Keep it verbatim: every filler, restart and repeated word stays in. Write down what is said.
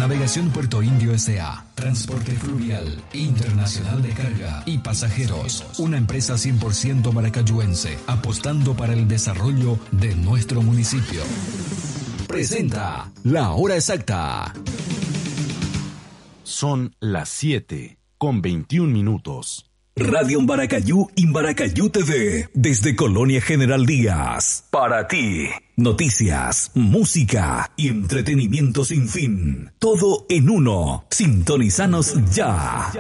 Navegación Puerto Indio S A. Transporte fluvial, internacional de carga y pasajeros. Una empresa cien por ciento maracayuense, apostando para el desarrollo de nuestro municipio. Presenta La Hora Exacta. Son las siete con veintiún minutos. Radio Imbaracayú, Imbaracayú T V, desde Colonia General Díaz. Para ti, noticias, música y entretenimiento sin fin. Todo en uno. Sintonizanos ya.